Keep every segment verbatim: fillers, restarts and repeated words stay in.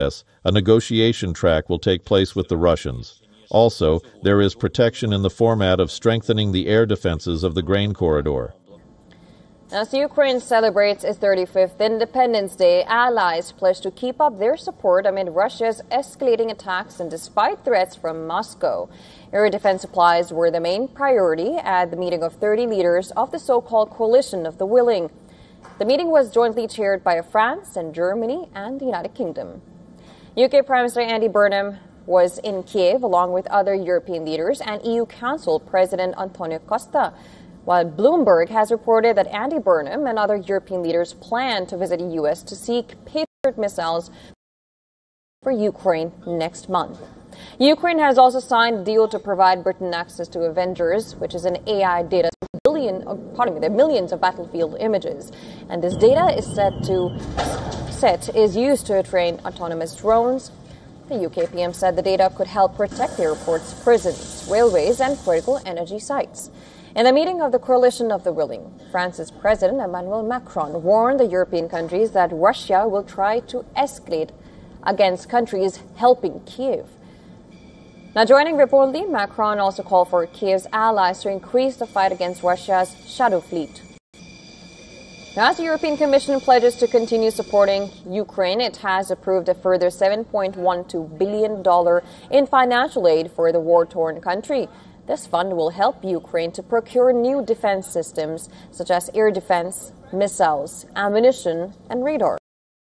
A negotiation track will take place with the Russians. Also, there is protection in the format of strengthening the air defenses of the grain corridor. As Ukraine celebrates its thirty-fifth Independence Day, allies pledge to keep up their support amid Russia's escalating attacks and despite threats from Moscow. Air defense supplies were the main priority at the meeting of thirty leaders of the so-called Coalition of the Willing. The meeting was jointly chaired by France and Germany and the United Kingdom. U K Prime Minister Andy Burnham was in Kiev along with other European leaders and E U Council President Antonio Costa, while Bloomberg has reported that Andy Burnham and other European leaders plan to visit the U S to seek Patriot missiles for Ukraine next month. Ukraine has also signed a deal to provide Britain access to Avengers, which is an A I data billion, pardon me, the millions of battlefield images, and this data is set to set is used to train autonomous drones. The U K P M said the data could help protect airports, prisons, railways, and critical energy sites. In the meeting of the Coalition of the Willing, France's President Emmanuel Macron warned the European countries that Russia will try to escalate against countries helping Kiev. Now, joining reportedly, Macron also called for Kiev's allies to increase the fight against Russia's shadow fleet. Now, as the European Commission pledges to continue supporting Ukraine, it has approved a further seven point one two billion dollars in financial aid for the war-torn country. This fund will help Ukraine to procure new defense systems such as air defense, missiles, ammunition, and radars.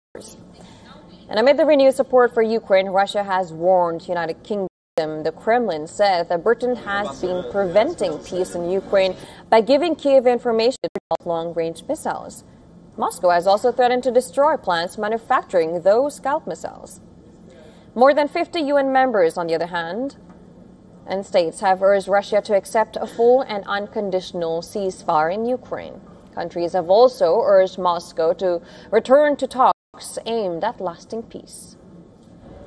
And amid the renewed support for Ukraine, Russia has warned the United Kingdom. The Kremlin said that Britain has been preventing peace in Ukraine by giving Kiev information about long-range missiles. Moscow has also threatened to destroy plants manufacturing those Scalp missiles. More than fifty U N members, on the other hand, and states have urged Russia to accept a full and unconditional ceasefire in Ukraine. Countries have also urged Moscow to return to talks aimed at lasting peace.